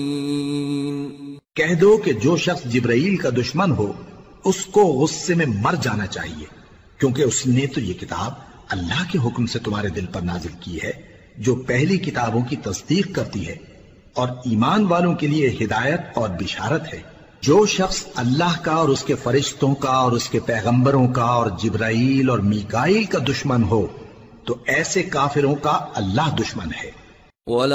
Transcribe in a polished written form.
कह दो कि जो शख्स जिब्राईल का दुश्मन हो उसको गुस्से में मर जाना चाहिए, क्योंकि उसने तो ये किताब अल्लाह के हुक्म से तुम्हारे दिल पर नाजिल की है, जो पहली किताबों की तस्दीक करती है और ईमान वालों के लिए हिदायत और बिशारत है। जो शख्स अल्लाह का और उसके फरिश्तों का और उसके पैगंबरों का और जिब्राईल और मीकाईल का दुश्मन हो तो ऐसे काफिरों का अल्लाह दुश्मन है।